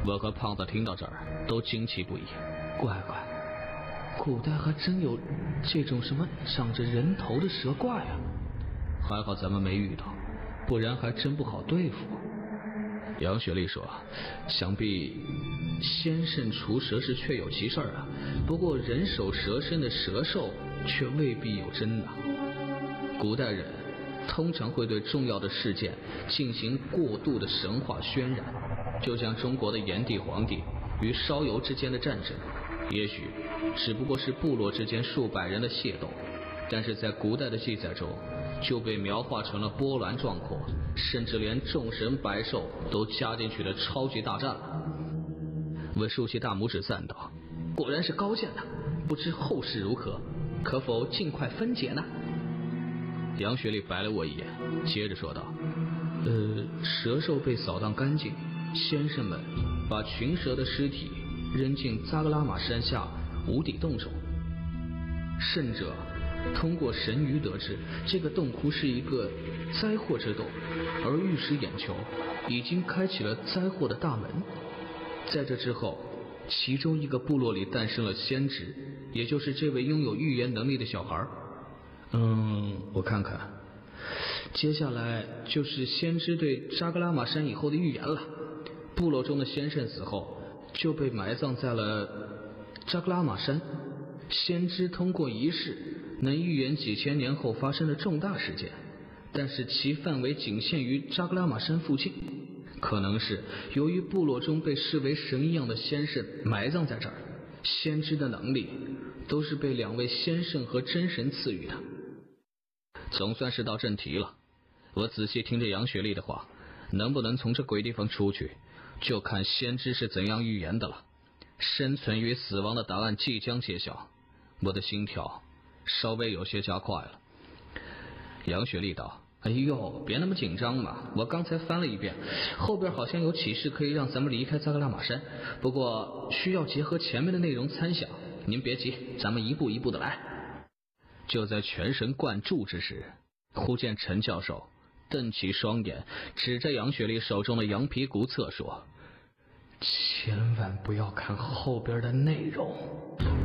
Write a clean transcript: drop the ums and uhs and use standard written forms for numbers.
我和胖子听到这儿都惊奇不已。 乖乖，古代还真有这种什么长着人头的蛇怪啊！ 还好咱们没遇到，不然还真不好对付。杨雪丽说，想必先生除蛇是确有其事啊，不过人首蛇身的蛇兽却未必有真啊。古代人通常会对重要的事件进行过度的神话渲染，就像中国的炎帝皇帝与烧油之间的战争，也许只不过是部落之间数百人的械斗，但是在古代的记载中就被描画成了波澜壮阔，甚至连众神百兽都加进去的超级大战了。我竖起大拇指赞道，果然是高见呐，不知后事如何，可否尽快分解呢？杨雪丽白了我一眼，接着说道，蛇兽被扫荡干净，先生们把群蛇的尸体扔进扎格拉玛山下无底洞中，甚者通过神谕得知这个洞窟是一个灾祸之洞，而御史眼球已经开启了灾祸的大门。在这之后，其中一个部落里诞生了先知，也就是这位拥有预言能力的小孩。我看看，接下来就是先知对扎格拉玛山以后的预言了。部落中的先生死后就被埋葬在了扎格拉玛山，先知通过仪式能预言几千年后发生的重大事件，但是其范围仅限于扎格拉玛山附近，可能是由于部落中被视为神一样的先生埋葬在这儿，先知的能力都是被两位先生和真神赐予的。总算是到正题了，我仔细听着杨雪丽的话，能不能从这鬼地方出去，就看先知是怎样预言的了。生存与死亡的答案即将揭晓，我的心跳稍微有些加快了。杨雪丽道，哎呦，别那么紧张嘛，我刚才翻了一遍，后边好像有启示可以让咱们离开扎格拉玛山，不过需要结合前面的内容参详，您别急，咱们一步一步的来。就在全神贯注之时，忽见陈教授瞪起双眼，指着杨雪丽手中的羊皮骨册说， 千万不要看后边的内容。